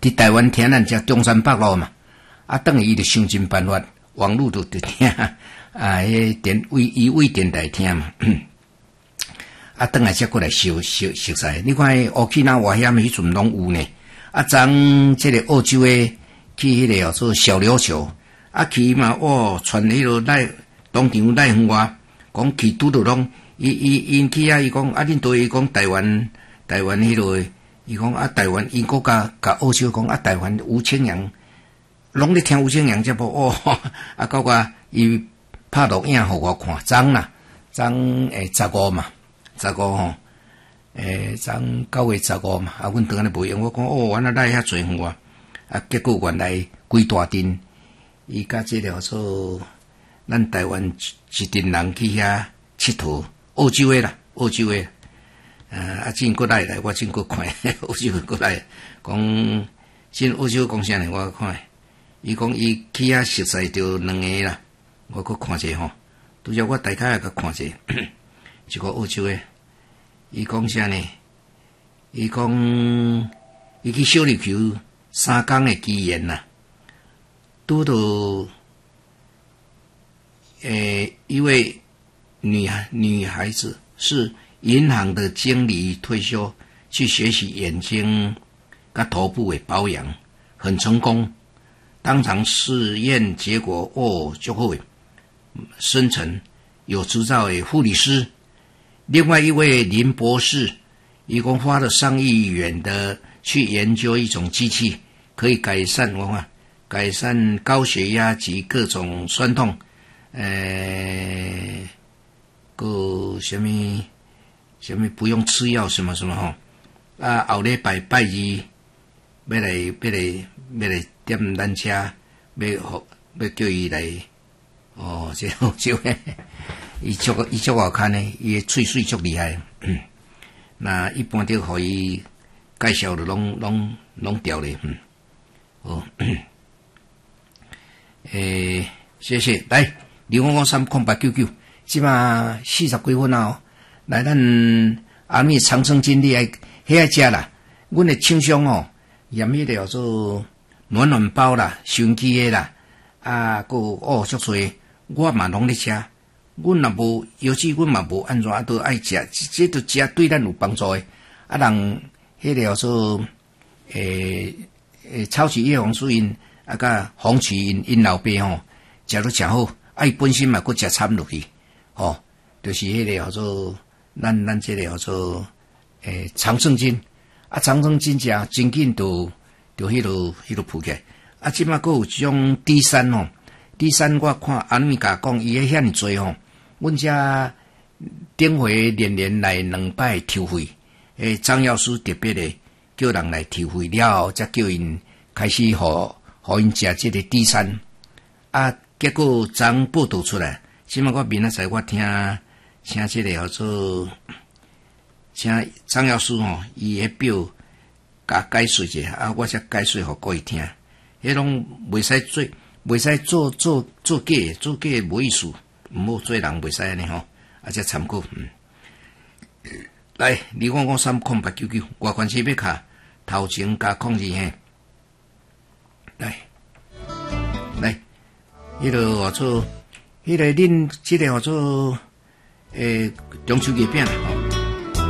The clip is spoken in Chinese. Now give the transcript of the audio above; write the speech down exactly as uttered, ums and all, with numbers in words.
伫台湾听咱只中山北路嘛，啊，等于伊就想尽办法，网络都得听，啊，迄电为伊为电台听嘛，啊，等下才过来熟熟熟悉。你看乌去那外险迄阵拢有呢，啊，从即个澳洲诶去迄个叫做小琉球，啊，去嘛，哇，传迄落来当场来远话，讲去拄着拢，伊伊因去啊，伊讲啊，恁对伊讲台湾台湾迄落。伊讲啊，台湾因国家甲澳洲讲啊，台湾吴清扬，拢咧听吴清扬节目哦，啊，到我伊拍录影互我看，昨啦，昨诶十五嘛，十五吼，诶，昨九月十五嘛，啊，阮当安尼无用，我讲哦，原来来遐侪我，啊，结果原来规大阵，伊甲即个做咱台湾一阵人去遐佚佗，澳洲诶啦，澳洲诶。啊！啊，真过来来，我真过看，澳洲过来讲，真澳洲讲啥呢？我看，伊讲伊去遐熟悉着两个啦，我搁看者吼。拄则我大概也搁看者，一个澳洲诶，伊讲啥呢？伊讲伊去小琉球三工诶期限啦，拄到诶一位女孩女孩子是。银行的经理退休去学习眼睛跟头部的保养，很成功。当场试验结果哦，就会生成有执照的护理师。另外一位林博士，一共花了上亿元的去研究一种机器，可以改善我看改善高血压及各种酸痛，呃，个什么？什么不用吃药什么什么吼，啊后礼拜拜二要来要来要来点咱车，要要叫伊来，哦，这这个伊足伊足好看呢，伊的喙水足厉害，嗯，那一般就互伊介绍的拢拢拢掉咧，嗯，哦，诶，谢谢，来零五五三空八九九，即嘛四十几分啊、哦。来，咱阿咪长生金你爱遐爱食啦。阮的厂商哦，验迄个叫做暖暖包啦、收音机的啦，啊，个哦足侪，我嘛拢咧食。阮若无，尤其阮嘛无安怎啊，都爱食，这都食对咱有帮助的。啊，人迄个叫做诶诶超级叶黄素因啊，甲红曲因因老爸吼，食都诚好。啊，伊本身嘛佫食掺落去，吼，就是迄个叫做。咱咱这个叫做诶长生金，啊长生金食真紧就就迄落迄落铺起来，啊即马佫有一种 D 三吼 ，D 三我看安米甲讲伊迄遐尼济吼，阮遮顶回连连来两摆抽费，诶张药师特别的叫人来抽费了后，才叫因开始互互因食即个 D 三，啊结果昨报道出来，即马我明仔载我听。请这个叫做，请张药师吼，伊迄表甲解说者，啊，我才解说互各位听。迄拢袂使做，袂使做做做假，做假无意思，毋好做人袂使安尼吼，啊，才参考。嗯，来，二五五三空八九九，外关系要卡头前加控制嘿，来，来，迄个叫做，迄个恁即个叫做。诶，中秋月饼啦。